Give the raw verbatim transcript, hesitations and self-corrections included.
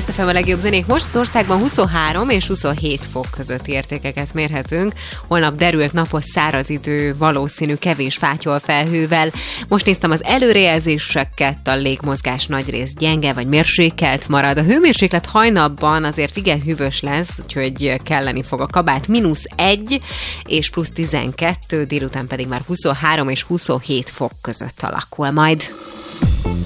Best ef em a legjobb zenék. Most az országban huszonhárom és huszonhét fok közötti értékeket mérhetünk. Holnap derült napos száraz idő, valószínű kevés fátyol felhővel. Most néztem az előrejelzéseket, a légmozgás nagyrészt gyenge vagy mérsékelt marad. A hőmérséklet hajnapban azért igen hűvös lesz, úgyhogy kelleni fog a kabát. mínusz egy és plusz tizenkettő, délután pedig már huszonhárom és huszonhét fok között alakul majd.